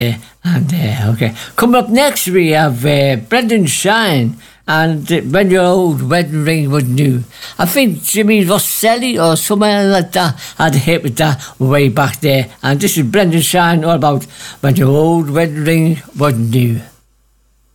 Okay. Coming up next, we have Brendan Shine and When Your Old Wedding Ring Was New. I think Jimmy Rosselli or someone like that had a hit with that way back there. And this is Brendan Shine, all about When Your Old Wedding Ring Was New.